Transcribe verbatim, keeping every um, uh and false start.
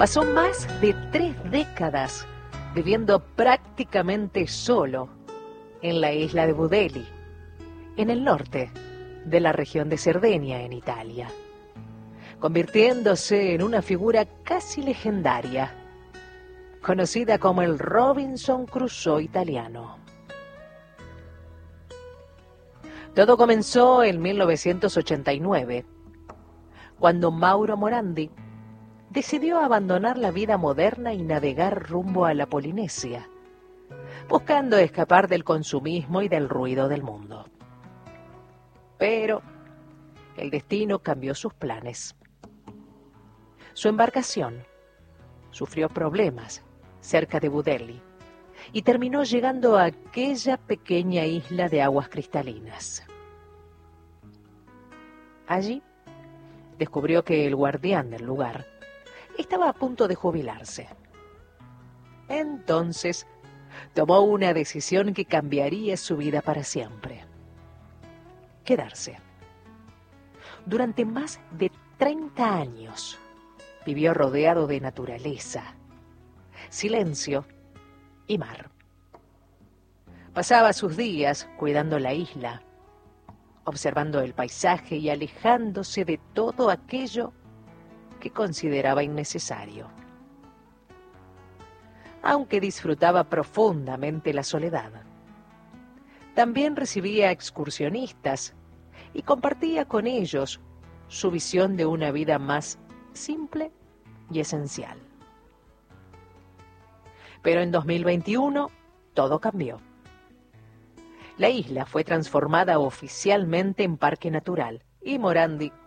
Pasó más de tres décadas viviendo prácticamente solo en la isla de Budeli, en el norte de la región de Cerdeña, en Italia, convirtiéndose en una figura casi legendaria, conocida como el Robinson Crusoe italiano. Todo comenzó en mil novecientos ochenta y nueve, cuando Mauro Morandi decidió abandonar la vida moderna y navegar rumbo a la Polinesia, buscando escapar del consumismo y del ruido del mundo. Pero el destino cambió sus planes. Su embarcación sufrió problemas cerca de Budeli y terminó llegando a aquella pequeña isla de aguas cristalinas. Allí descubrió que el guardián del lugar estaba a punto de jubilarse. Entonces tomó una decisión que cambiaría su vida para siempre: quedarse. Durante más de treinta años vivió rodeado de naturaleza, silencio y mar. Pasaba sus días cuidando la isla, observando el paisaje y alejándose de todo aquello que consideraba innecesario. Aunque disfrutaba profundamente la soledad, también recibía excursionistas y compartía con ellos su visión de una vida más simple y esencial. Pero en dos mil veintiuno todo cambió. La isla fue transformada oficialmente en parque natural y Morandi